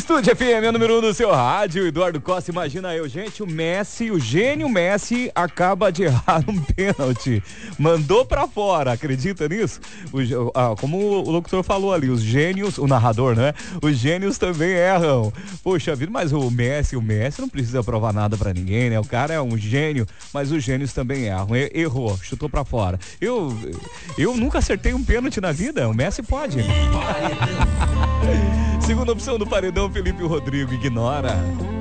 Estúdio FM, número 1 do seu rádio. Eduardo Costa, imagina eu. Gente, o gênio Messi acaba de errar um pênalti. Mandou pra fora, acredita nisso? Como o locutor falou ali, os gênios, o narrador, né? Os gênios também erram. Poxa vida, mas o Messi não precisa provar nada pra ninguém, né? O cara é um gênio, mas os gênios também erram. Errou, chutou pra fora. Eu nunca acertei um pênalti na vida, o Messi pode. Segunda opção do paredão, Felipe Rodrigo, ignora.